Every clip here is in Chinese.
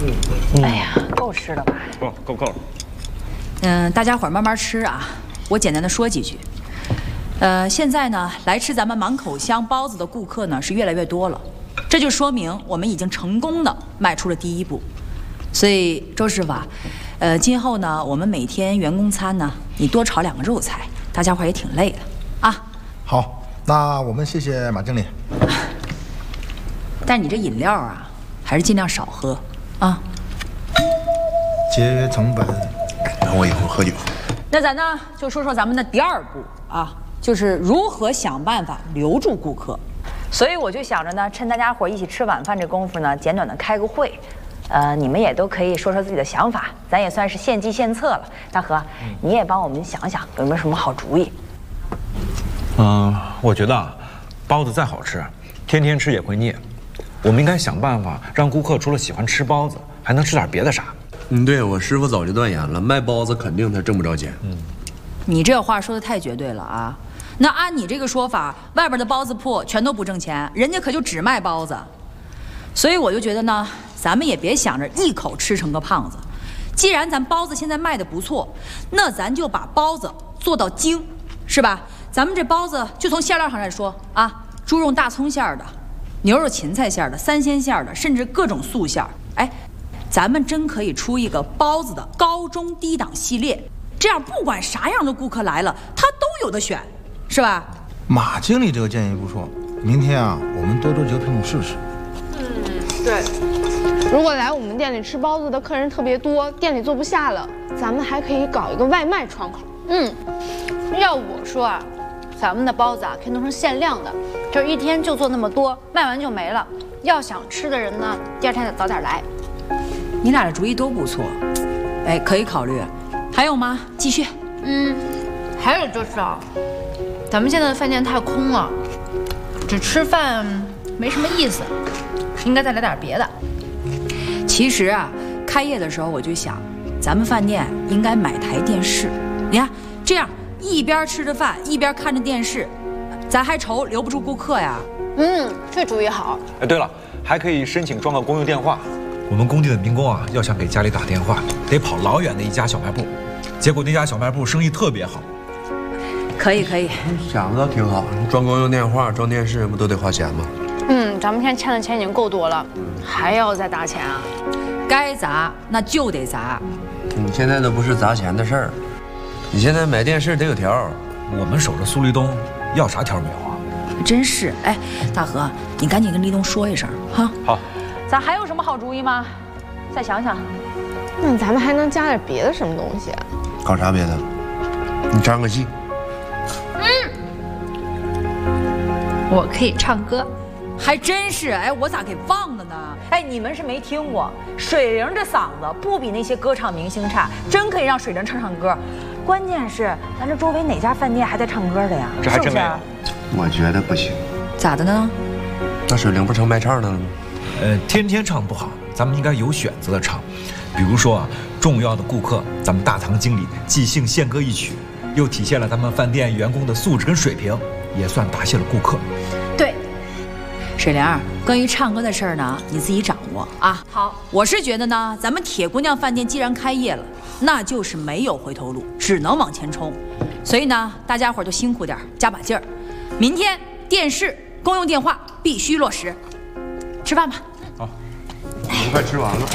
哎呀，够吃了吧？ 够了。 大家伙儿慢慢吃啊。我简单的说几句。现在呢，来吃咱们满口香包子的顾客呢是越来越多了，这就说明我们已经成功的迈出了第一步。所以周师傅啊，今后呢，我们每天员工餐呢，你多炒2个肉菜，大家伙儿也挺累的啊。 好，那我们谢谢马经理。 但你这饮料啊，还是尽量少喝啊。 节约成本，让我以后喝酒。 那咱呢就说说咱们的第2步啊，就是如何想办法留住顾客。所以我就想着呢，趁大家伙一起吃晚饭这功夫呢，简短的开个会。你们也都可以说说自己的想法，咱也算是献计献策了。大河，你也帮我们想想有没有什么好主意？ 我觉得啊，包子再好吃，天天吃也会腻。我们应该想办法让顾客除了喜欢吃包子，还能吃点别的啥。 对，我师傅早就断言了，卖包子肯定他挣不着钱。 你这话说的太绝对了啊！那按你这个说法，外边的包子铺全都不挣钱，人家可就只卖包子。所以我就觉得呢，咱们也别想着一口吃成个胖子。既然咱包子现在卖的不错，那咱就把包子做到精，是吧？咱们这包子就从馅料上来说啊，猪肉大葱馅的，牛肉芹菜馅的，3鲜馅的，甚至各种素馅。哎，咱们真可以出一个包子的高中低档系列，这样不管啥样的顾客来了，他都有的选，是吧？ 马经理这个建议不错，明天啊，我们多几个品种试试。 对，如果来我们店里吃包子的客人特别多，店里坐不下了，咱们还可以搞一个外卖窗口。 要我说啊，咱们的包子啊可以弄成限量的，就是一天就做那么多，卖完就没了。要想吃的人呢，第2天得早点来。 你俩的主意都不错，哎，可以考虑。还有吗？继续。 还有就是啊，咱们现在的饭店太空了，只吃饭没什么意思，应该再来点别的。 其实啊，开业的时候我就想，咱们饭店应该买台电视。你看，这样一边吃着饭一边看着电视，咱还愁留不住顾客呀。 这主意好。 哎，对了，还可以申请装个公用电话。我们工地的民工啊，要想给家里打电话，得跑老远的一家小卖部，结果那家小卖部生意特别好。 可以， 想的倒挺好，装公用电话、装电视不都得花钱吗？ 咱们现在欠的钱已经够多了，还要再砸钱啊？ 该砸那就得砸。 你现在都不是砸钱的事儿，你现在买电视得有条。 我们守着苏立东，要啥条没有啊？ 真是，哎，大河，你赶紧跟立东说一声哈。 好。 咱还有什么好主意吗？再想想。 那咱们还能加点别的什么东西啊？ 搞啥别的？你唱个戏。 我可以唱歌。 还真是，哎，我咋给忘了呢？哎，你们是没听过，水灵这嗓子不比那些歌唱明星差，真可以让水灵唱歌。关键是咱这周围哪家饭店还在唱歌的呀？ 这还真没有。 我觉得不行。 咋的呢？ 那水灵不成卖唱的了吗？ 天天唱不好，咱们应该有选择的唱。比如说啊，重要的顾客，咱们大堂经理即兴献歌一曲，又体现了咱们饭店员工的素质跟水平，也算答谢了顾客。 对，水灵，关于唱歌的事儿呢，你自己掌握啊。 好， 我是觉得呢，咱们铁姑娘饭店既然开业了，那就是没有回头路，只能往前冲。所以呢，大家伙儿都辛苦点，加把劲儿。明天电视、公用电话必须落实。吃饭吧。 好，我们快吃完了。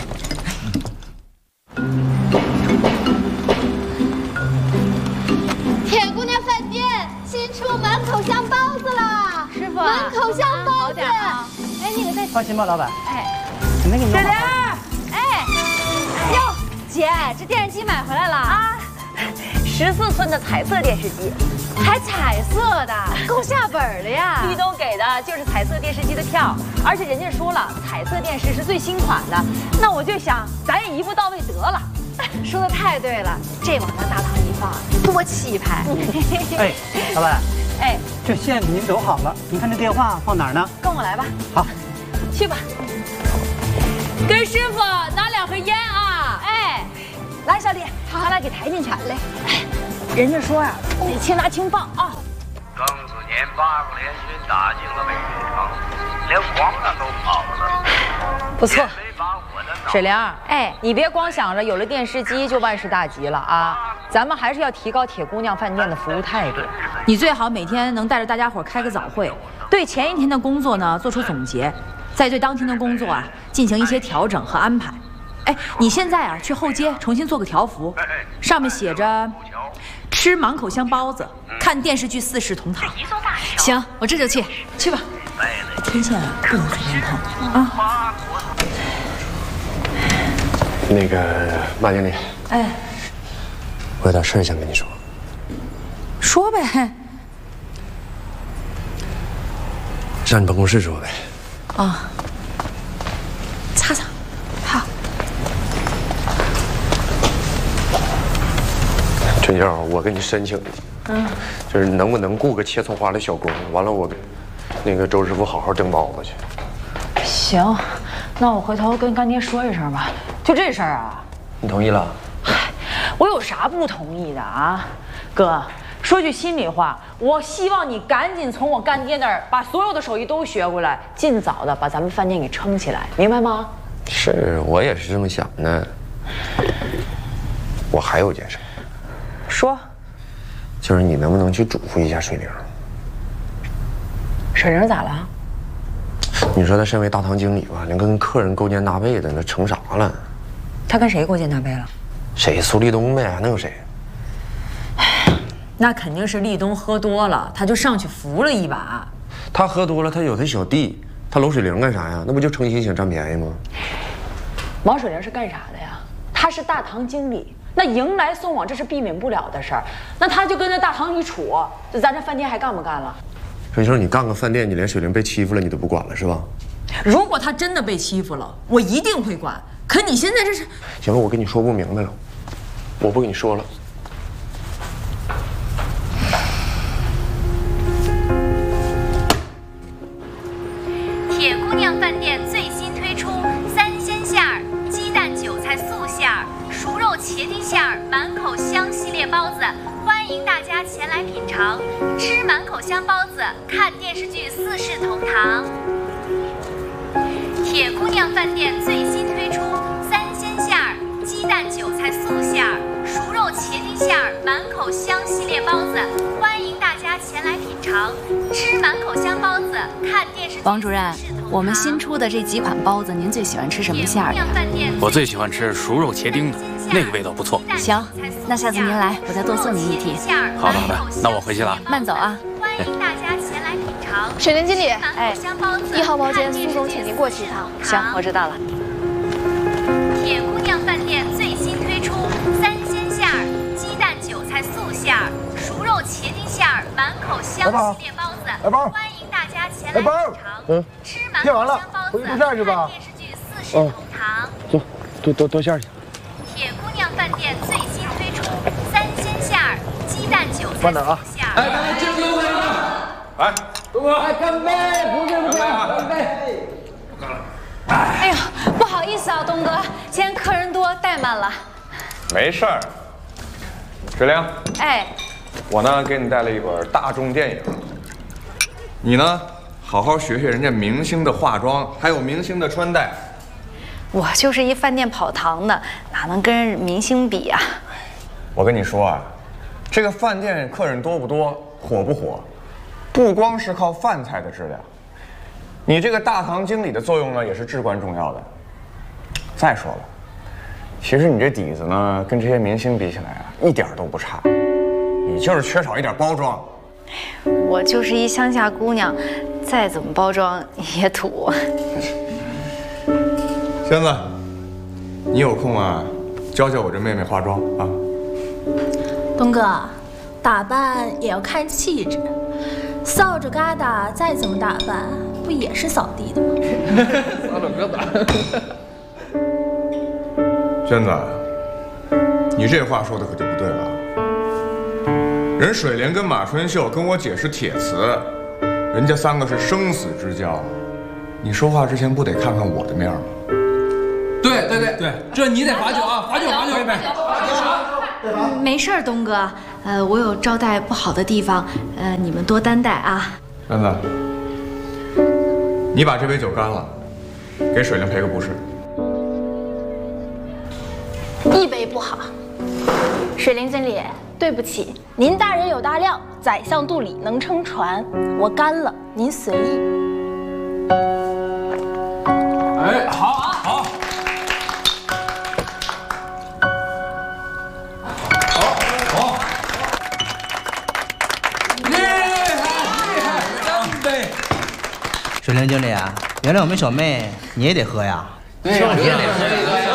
铁姑娘饭店新出满口香包子了， 师傅， 满口香包子。 哎，那个再放心吧，老板。 哎， 那个你水灵，哎，哟，姐，这电视机买回来了啊 14寸的彩色电视机， 还彩色的，够下本了呀！ 立东给的就是彩色电视机的票，而且人家说了，彩色电视是最新款的。那我就想，咱也一步到位得了。 说的太对了，这往咱大堂一放，多气派！ 哎，老板， 哎， 这馅饼都好了，您看这电话放哪儿呢？ 跟我来吧。 好， 去吧。跟师傅拿2盒烟啊！哎，来，小李，咱俩给抬进去。来，人家说啊，得轻拿轻放啊。 庚子年8国联军打进了北平城，连皇上都跑了。 不错。 没把我的水玲， 哎， 你别光想着有了电视机就万事大吉了啊！咱们还是要提高铁姑娘饭店的服务态度。你最好每天能带着大家伙开个早会，对前一天的工作呢做出总结，再对当天的工作啊进行一些调整和安排。哎，你现在啊去后街重新做个条幅，上面写着“吃满口香包子，看电视剧四世同堂”。行，我这就去，去吧。天线啊不能随便碰啊。 那个马经理， 哎， 我有点事儿想跟你说。 说呗。 上你办公室说呗。 啊。擦擦。好。 春娇，我跟你申请，就是能不能雇个切葱花的小工，完了我跟那个周师傅好好蒸包子去。 行，那我回头跟干爹说一声吧。就这事儿啊？ 你同意了？ 我有啥不同意的啊？哥，说句心里话，我希望你赶紧从我干爹那儿把所有的手艺都学回来，尽早的把咱们饭店给撑起来，明白吗？ 是我也是这么想的。我还有件事。 说。 就是你能不能去嘱咐一下水玲？ 水玲咋了？ 你说他身为大堂经理吧，连跟客人勾肩搭背的，那成啥了？ 他跟谁勾肩搭背了？ 谁？苏立东呗，还能有谁？ 那肯定是立东喝多了，他就上去扶了一把。 他喝多了，他有他小弟，他搂水玲干啥呀？那不就成心想占便宜吗？ 王水玲是干啥的呀？他是大堂经理，那迎来送往这是避免不了的事儿。那他就跟着大堂里处，咱这饭店还干不干了？ 水星，你干个饭店，你连水玲被欺负了你都不管了是吧？ 如果他真的被欺负了，我一定会管。可你现在这是…… 行了，我跟你说不明白了，我不跟你说了。 铁姑娘饭店最新推出3鲜馅儿、鸡蛋韭菜素馅儿、熟肉茄丁馅儿满口香系列包子，欢迎大家前来品尝。吃满口香包子，看电视剧四世同堂。铁姑娘饭店最新推出3鲜馅儿、鸡蛋韭菜素馅儿、熟肉茄丁馅儿满口香系列包子，欢迎大家前来品尝。吃满口香包子，看电视剧。 王主任，我们新出的这几款包子，您最喜欢吃什么馅儿的？ 我最喜欢吃熟肉茄丁的，那个味道不错。 行，那下次您来，我再多送您一屉。 好的好的，那我回去了。 慢走啊。 欢迎大家前来品尝。 水玲经理， 哎 ，1号包间苏总请您过去一趟。 行，我知道了。 铁姑娘饭店最新推出3鲜馅儿、鸡蛋韭菜素馅儿、熟肉茄丁馅儿满口香系列包子，欢迎大家前来品尝。吃满口香包子，看电视剧四世同堂。 走，多馅去。 铁姑娘饭店最新推出3鲜馅儿、鸡蛋韭菜素馅儿。 哎，敬酒来了！哎，东哥，哎，干杯！不是，干杯！ 哎呀，不好意思啊，东哥，今天客人多，怠慢了。 没事儿。水玲， 哎， 我呢给你带了一本大众电影，你呢好好学学人家明星的化妆，还有明星的穿戴。 我就是一饭店跑堂的，哪能跟明星比啊？ 我跟你说啊，这个饭店客人多不多，火不火，不光是靠饭菜的质量，你这个大堂经理的作用呢也是至关重要的。再说了，其实你这底子呢跟这些明星比起来啊，一点都不差，你就是缺少一点包装。 我就是一乡下姑娘，再怎么包装也土。 娟子，你有空啊，教教我这妹妹化妆啊。 东哥，打扮也要看气质，扫帚疙瘩再怎么打扮，不也是扫地的吗？ 扫帚疙瘩。娟子，你这话说的可就不对了。人水莲跟马春秀跟我解释帖词，人家3个是生死之交，你说话之前不得看看我的面吗？ 对，这你得罚酒啊！罚酒！ 没事儿，东哥，我有招待不好的地方，你们多担待啊。 娟子，你把这杯酒干了，给水灵赔个不是。 一杯不好。水灵经理，对不起，您大人有大量，宰相肚里能撑船，我干了，您随意。 哎，好。厉害，干杯！ 水灵经理，原来我们小妹你也得喝呀？ 对呀，你也得喝呀。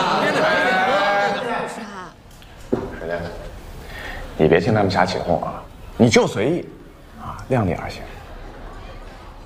水灵，你别听他们瞎起哄啊，你就随意啊，量力而行。